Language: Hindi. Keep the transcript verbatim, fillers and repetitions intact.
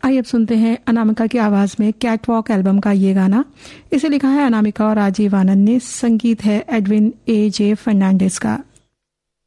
आइए अब सुनते हैं अनामिका की आवाज में कैटवॉक एल्बम का ये गाना। इसे लिखा है अनामिका और राजीव आनंद ने, संगीत है एडविन ए जे फर्नांडिस का।